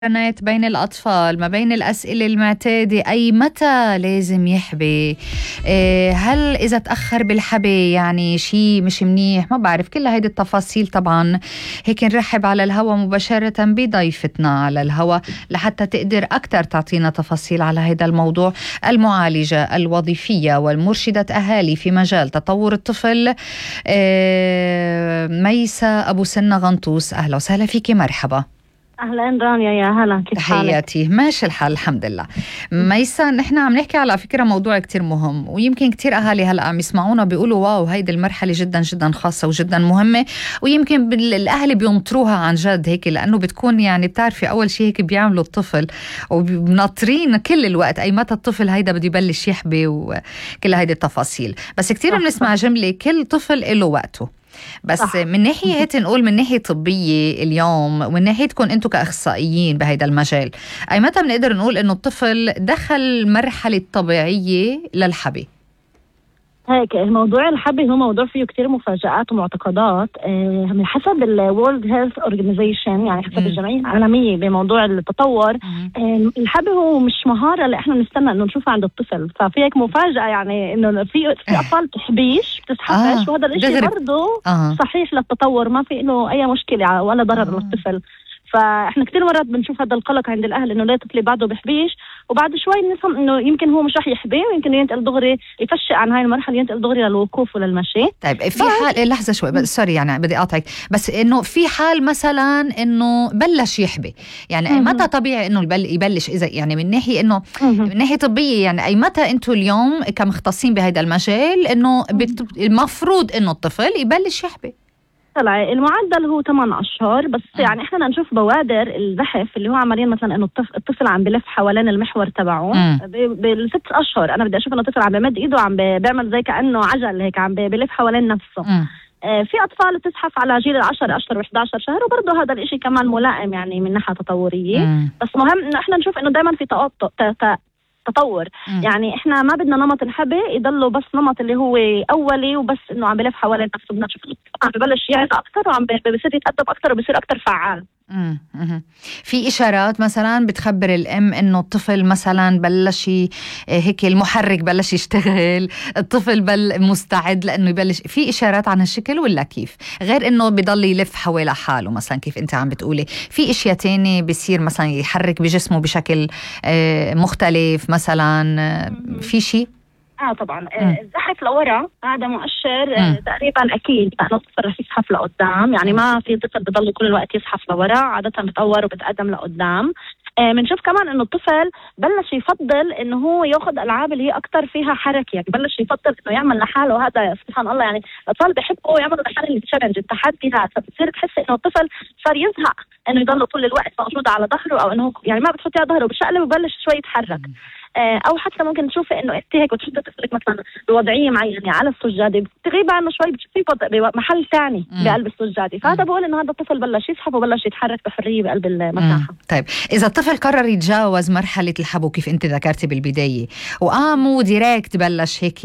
كانت بين الأطفال ما بين الأسئلة المعتادة أي متى لازم يحبي هل إذا تأخر بالحبي يعني شيء مش منيح، ما بعرف كل هيدي التفاصيل. طبعا هيك نرحب على الهوا مباشرة بضيفتنا على الهوا لحتى تقدر أكثر تعطينا تفاصيل على هذا الموضوع، المعالجة الوظيفية والمرشدة أهالي في مجال تطور الطفل ميسة أبو سنة غنطوس. أهلا وسهلا فيكي، مرحبا. أهلا رانيا، يا هلا، كيف حالك؟ تحياتي، ماشي الحال الحمد لله. ميسا، نحن عم نحكي على فكرة موضوع كتير مهم، ويمكن كتير أهالي هلأ عم يسمعونا بيقولوا واو هيدي المرحلة جدا جدا خاصة وجدا مهمة، ويمكن الأهل بينطروها عن جد هيك، لأنه بتكون يعني بتعرفي أول شيء هيك بيعملوا الطفل وبناطرين كل الوقت أي متى الطفل هيدا بده يبلش يحبي وكل هيدي التفاصيل. بس كتير بنسمع جملة كل طفل له وقته. بس صح. من ناحية هيك نقول من ناحية طبية اليوم ومن ناحيتكم أنتم كأخصائيين بهيدا المجال، أي متى بنقدر نقول إنه الطفل دخل مرحلة طبيعية للحبي؟ هيك موضوع الحبي هو موضوع فيه كتير مفاجآت ومعتقدات من حسب الورلد هيلث اورجانيزيشن، يعني حسب الجمعية العالمية بموضوع التطور. الحبي هو مش مهارة اللي احنا بنستنى انه نشوفها عند الطفل، ففي هيك مفاجأة يعني انه في اطفال تحبيش بتسحبش، وهذا الاشي برضه صحيح للتطور، ما في انه اي مشكلة ولا ضرر للطفل. فاحنا كثير مرات بنشوف هذا القلق عند الاهل انه ليه طفلي بعده بحبيش، وبعد شوي بنفهم انه يمكن هو مش رح يحبي، ويمكن ينتقل دغري يفشل عن هاي المرحله، ينتقل دغري للوقوف وللمشي. طيب في حال لحظه شوي سوري يعني بدي اقاطعك، بس انه في حال مثلا انه بلش يحبي، يعني اي متى طبيعي انه يبلش؟ اذا يعني من ناحيه انه من ناحيه طبيه، يعني اي متى انتم اليوم كمختصين بهذا المجال انه المفروض انه الطفل يبلش يحبي؟ طلع المعدل هو 8 أشهر بس. يعني احنا نشوف بوادر الزحف اللي هو عمليا مثلا انه الطفل عم بلف حوالين المحور تبعه بالست أشهر. انا بدي اشوف انه الطفل عم بمد ايده، عم بيعمل زي كأنه عجل هيك، عم بلف حوالين نفسه. في اطفال بتزحف على جيل 10 أشهر و11 شهر، وبرضه هذا الاشي كمان ملائم يعني من ناحية تطورية. بس مهم انه احنا نشوف انه دائما في تطور. يعني احنا ما بدنا نمط الحبي يضلوا بس نمط اللي هو اولي وبس انه عم بلف حوالين نفسه، بدنا نشوف عم ببلش يعرف اكثر وعم بيصير يتقدم اكثر وبيصير اكثر فعال. في إشارات مثلا بتخبر الأم إنه الطفل مثلا بلش هيك المحرك بلش يشتغل، الطفل مستعد لأنه يبلش، في إشارات عن هالشكل ولا كيف؟ غير إنه بيضل يلف حوالي حاله مثلا كيف أنت عم بتقولي، في إشياء تاني بيصير مثلا يحرك بجسمه بشكل مختلف مثلا، في شيء؟ طبعا الزحف لورا هذا مؤشر تقريبا اكيد لانه الطفل رح يزحف لقدام، يعني ما في طفل بضل كل الوقت يزحف لورا، عاده بتطور وبتقدم لقدام. بنشوف كمان انه الطفل بلش يفضل انه هو ياخذ العاب اللي هي اكثر فيها حركه، يعني بلش يفضل انه يعمل لحاله. هذا سبحان الله، يعني الاطفال بحبوا يعملوا لحالهم التشالنج، التحدي هذا، فبتصير تحس انه الطفل صار يزهق انه يضل طول الوقت موجود على ظهره، او انه يعني ما بتحطي على ظهره بشقلب وبلش شوي يتحرك. او حتى ممكن تشوفي انه انت هيك وتحطي طفلك مثلا بوضعيه معينه على السجاده، بتغيب عنه شوي بتشوفيه بمحل ثاني بقلب السجاده، فهذا بقول انه هذا الطفل بلش يزحف وبلش يتحرك بحريه بقلب المساحه. طيب اذا الطفل قرر يتجاوز مرحله الحبو كيف انت ذكرتي بالبدايه مو ديريكت بلش هيك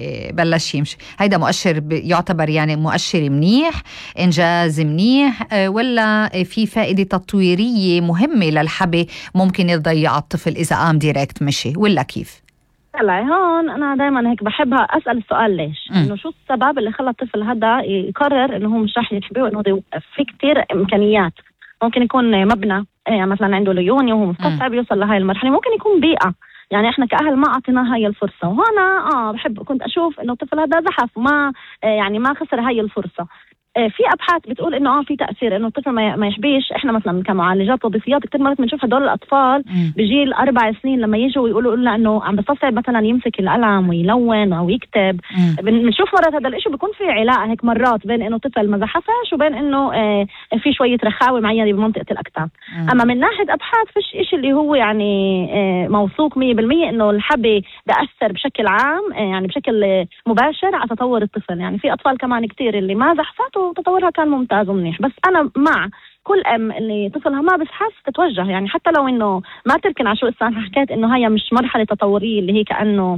بلش يمشي، هيدا مؤشر يعتبر يعني مؤشر منيح، انجاز منيح، ولا في فائده تطويريه مهمه للحبي ممكن يضيع الطفل اذا قام ديريكت مشي ولا كيف؟ هلا هون انا دائما هيك بحبها اسال السؤال ليش؟ انه شو السبب اللي خلى الطفل هذا يقرر انه هو مش رح يحبي وانه يوقف؟ في كتير امكانيات، ممكن يكون مبنى يعني مثلا عنده ليوني وهو مستصعب يوصل لهي المرحله، ممكن يكون بيئه، يعني احنا كأهل ما اعطيناه هاي الفرصه. وهنا بحب كنت اشوف انه الطفل هذا زحف ما يعني ما خسر هاي الفرصه. في ابحاث بتقول انه في تاثير انه الطفل ما يحبيش. احنا مثلا كمعالجات وظيفيات كثير مرات بنشوف هدول الاطفال بجيل 4 سنين لما يجوا ويقولوا لنا انه عم بستصعب مثلا يمسك القلم ويلون او يكتب. بنشوف مرات هذا الشيء بيكون في علاقه هيك مرات بين انه الطفل ما زحفش وبين انه في شويه رخاوه معينه بمنطقه الاكتاف. اما من ناحيه ابحاث فيش شيء اللي هو يعني موثوق 100% انه الحبي بأثر بشكل عام يعني بشكل مباشر على تطور الطفل. يعني في اطفال كمان كتير اللي ما زحفت وتطورها كان ممتاز ومنيح. بس أنا مع كل أم اللي طفلها ما بزحف تتوجه، يعني حتى لو إنه ما تركن على شو حكيت إنه هي مش مرحلة تطورية اللي هي كأنه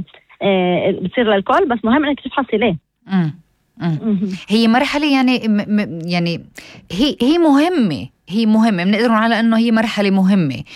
بتصير للكل، بس مهم إنك تفحصي ليه. هي مرحلة يعني يعني هي مهمة هي مهمة، بنقدر على أنه هي مرحلة مهمة.